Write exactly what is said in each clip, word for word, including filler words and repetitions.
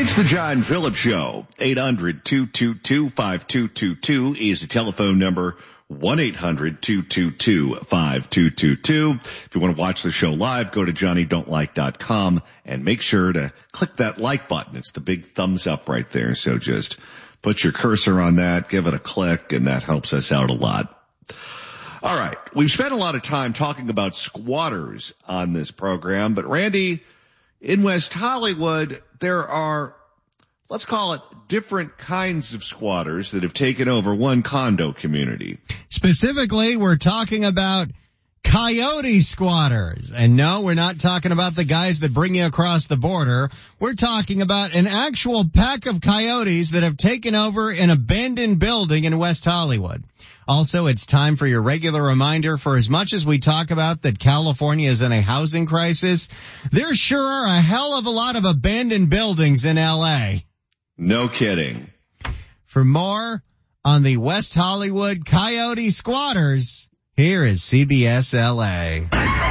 It's the John Phillips Show. eight hundred, two two two, five two two two is the telephone number. one eight hundred, two two two, five two two two. If you want to watch the show live, go to johnny don't like dot com and make sure to click that like button. It's the big thumbs up right there. So just put your cursor on that, give it a click, and that helps us out a lot. All right. We've spent a lot of time talking about squatters on this program, but Randy, in West Hollywood, there are, let's call it, different kinds of squatters that have taken over one condo community. Specifically, we're talking about coyote squatters. And no, we're not talking about the guys that bring you across the border. We're talking about an actual pack of coyotes that have taken over an abandoned building in West Hollywood. Also, it's time for your regular reminder. For as much as we talk about that California is in a housing crisis, there sure are a hell of a lot of abandoned buildings in L A. No kidding. For more on the West Hollywood coyote squatters, here is C B S L A.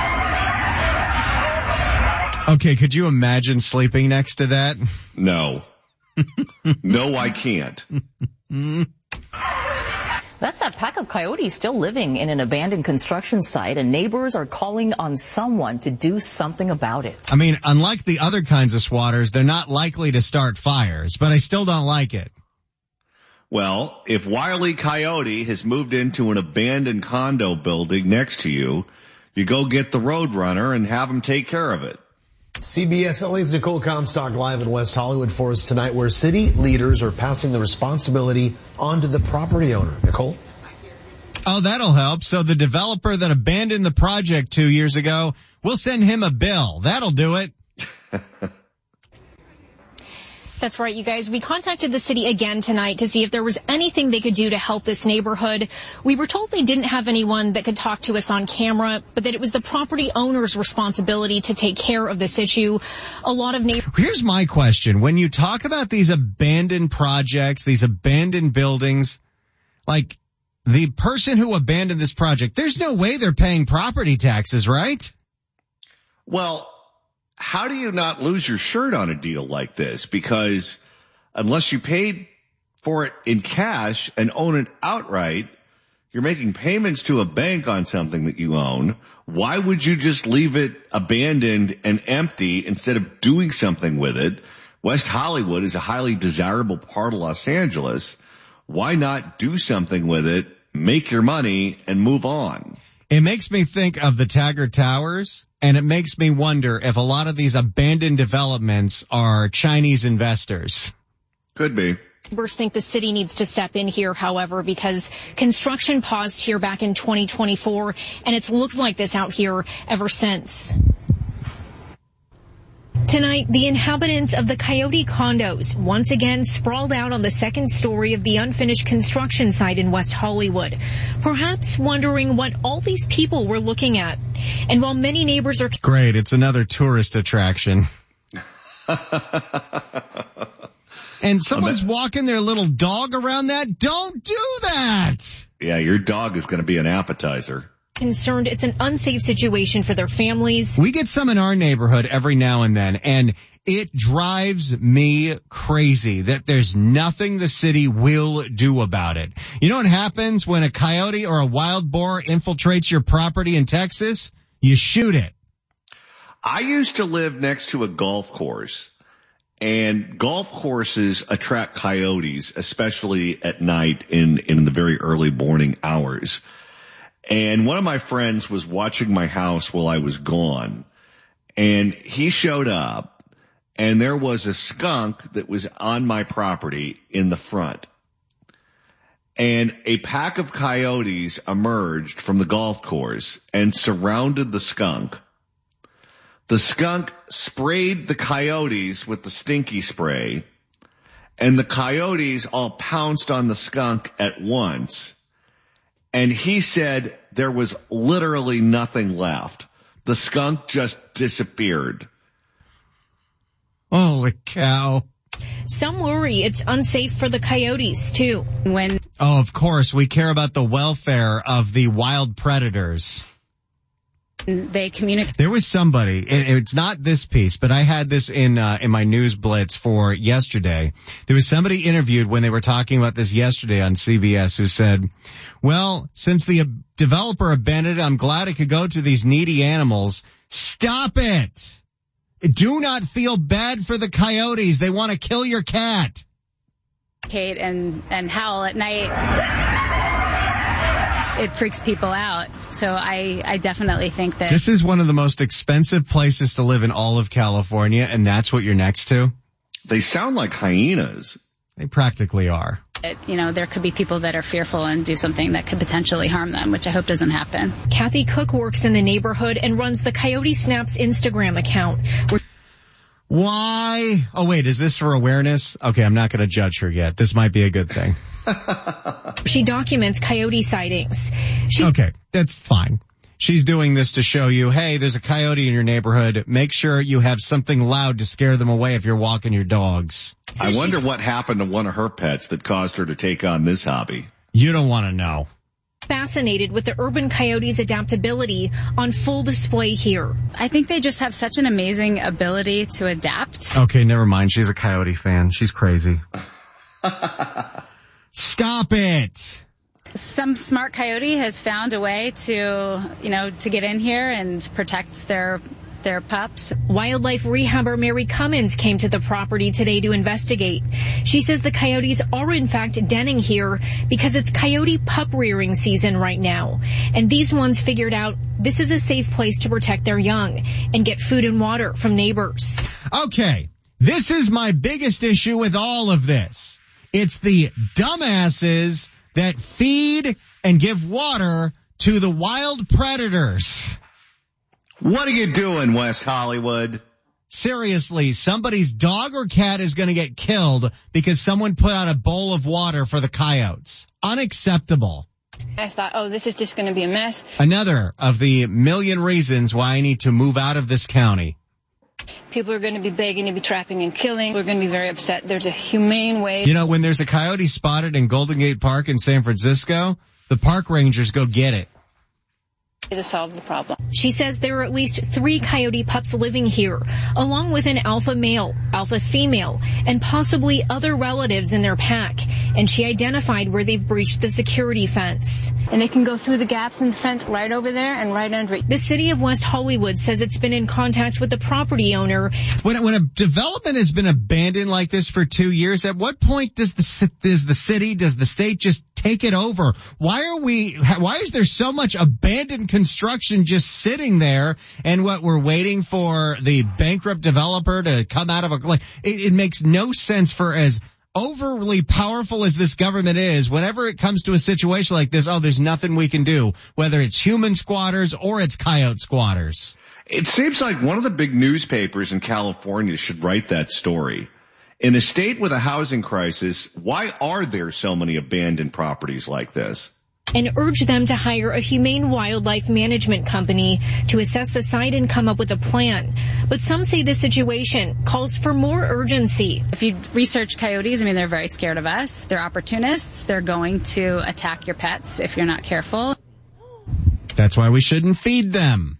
Okay, could you imagine sleeping next to that? No. No, I can't. That's that pack of coyotes still living in an abandoned construction site, and neighbors are calling on someone to do something about it. I mean, unlike the other kinds of squatters, they're not likely to start fires, but I still don't like it. Well, if Wile E. Coyote has moved into an abandoned condo building next to you, you go get the Roadrunner and have him take care of it. C B S L A's Nicole Comstock live in West Hollywood for us tonight, where city leaders are passing the responsibility onto the property owner. Nicole? Oh, that'll help. So the developer that abandoned the project two years ago, we'll send him a bill. That'll do it. That's right, you guys. We contacted the city again tonight to see if there was anything they could do to help this neighborhood. We were told they didn't have anyone that could talk to us on camera, but that it was the property owner's responsibility to take care of this issue. A lot of neighbors... Here's my question. When you talk about these abandoned projects, these abandoned buildings, like the person who abandoned this project, there's no way they're paying property taxes, right? Well, how do you not lose your shirt on a deal like this? Because unless you paid for it in cash and own it outright, you're making payments to a bank on something that you own. Why would you just leave it abandoned and empty instead of doing something with it? West Hollywood is a highly desirable part of Los Angeles. Why not do something with it, make your money, and move on? It makes me think of the Taggart Towers, and it makes me wonder if a lot of these abandoned developments are Chinese investors. Could be. Neighbors think the city needs to step in here, however, because construction paused here back in twenty twenty-four, and it's looked like this out here ever since. Tonight, the inhabitants of the Coyote condos once again sprawled out on the second story of the unfinished construction site in West Hollywood, perhaps wondering what all these people were looking at. And while many neighbors are... Great, it's another tourist attraction. And someone's walking their little dog around that? Don't do that! Yeah, your dog is going to be an appetizer. Concerned it's an unsafe situation for their families. We get some in our neighborhood every now and then, and it drives me crazy that there's nothing the city will do about it. You know what happens when a coyote or a wild boar infiltrates your property in Texas? You shoot it. I used to live next to a golf course, and golf courses attract coyotes, especially at night in, in the very early morning hours. And one of my friends was watching my house while I was gone, and he showed up, and there was a skunk that was on my property in the front. And a pack of coyotes emerged from the golf course and surrounded the skunk. The skunk sprayed the coyotes with the stinky spray, and the coyotes all pounced on the skunk at once. And he said there was literally nothing left. The skunk just disappeared. Holy cow. Some worry it's unsafe for the coyotes, too. When Oh, of course, we care about the welfare of the wild predators. They communicate. There was somebody, and it's not this piece, but I had this in, uh, in my news blitz for yesterday. There was somebody interviewed when they were talking about this yesterday on C B S who said, well, since the developer abandoned it, I'm glad it could go to these needy animals. Stop it. Do not feel bad for the coyotes. They want to kill your cat. Kate and, and howl at night. It freaks people out. So I, I definitely think that this is one of the most expensive places to live in all of California, and that's what you're next to? They sound like hyenas. They practically are. It, you know, there could be people that are fearful and do something that could potentially harm them, which I hope doesn't happen. Kathy Cook works in the neighborhood and runs the Coyote Snaps Instagram account. Where Why? Oh, wait, is this for awareness? Okay, I'm not going to judge her yet. This might be a good thing. She documents coyote sightings. She- okay, that's fine. She's doing this to show you, hey, there's a coyote in your neighborhood. Make sure you have something loud to scare them away if you're walking your dogs. I wonder what happened to one of her pets that caused her to take on this hobby. You don't want to know. Fascinated with the urban coyote's adaptability on full display here. I think they just have such an amazing ability to adapt. Okay, never mind. She's a coyote fan. She's crazy. Stop it. Some smart coyote has found a way to, you know, to get in here and protect their their pups. Wildlife rehabber Mary Cummins came to the property today to investigate. She says the coyotes are in fact denning here because it's coyote pup rearing season right now. And these ones figured out this is a safe place to protect their young and get food and water from neighbors. Okay, this is my biggest issue with all of this. It's the dumbasses that feed and give water to the wild predators. What are you doing, West Hollywood? Seriously, somebody's dog or cat is going to get killed because someone put out a bowl of water for the coyotes. Unacceptable. I thought, oh, this is just going to be a mess. Another of the million reasons why I need to move out of this county. People are going to be begging to be trapping and killing. We're going to be very upset. There's a humane way. You know, when there's a coyote spotted in Golden Gate Park in San Francisco, the park rangers go get it. To solve the problem. She says there are at least three coyote pups living here, along with an alpha male, alpha female, and possibly other relatives in their pack. And she identified where they've breached the security fence. And they can go through the gaps in the fence right over there and right under it. The city of West Hollywood says it's been in contact with the property owner. When, when a development has been abandoned like this for two years, at what point does the, does the city, does the state just take it over? Why are we, why is there so much abandoned construction just sitting there, and what we're waiting for the bankrupt developer to come out of a, like, it, it makes no sense. For as overly powerful as this government is, whenever it comes to a situation like this, oh, there's nothing we can do, whether it's human squatters or it's coyote squatters. It seems like one of the big newspapers in California should write that story. In a state with a housing crisis, why are there so many abandoned properties like this? And urge them to hire a humane wildlife management company to assess the site and come up with a plan. But some say the situation calls for more urgency. If you research coyotes, I mean, they're very scared of us. They're opportunists. They're going to attack your pets if you're not careful. That's why we shouldn't feed them.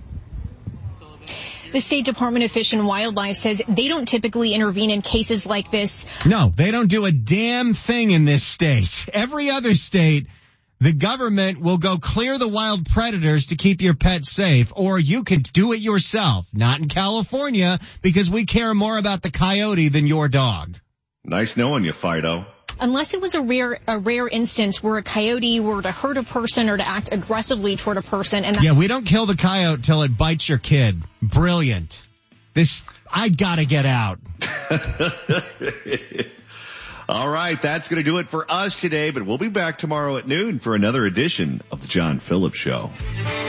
The State Department of Fish and Wildlife says they don't typically intervene in cases like this. No, they don't do a damn thing in this state. Every other state, the government will go clear the wild predators to keep your pet safe, or you can do it yourself. Not in California, because we care more about the coyote than your dog. Nice knowing you, Fido. Unless it was a rare, a rare instance where a coyote were to hurt a person or to act aggressively toward a person. And yeah, we don't kill the coyote till it bites your kid. Brilliant. This, I gotta get out. All right, that's going to do it for us today, but we'll be back tomorrow at noon for another edition of the John Phillips Show.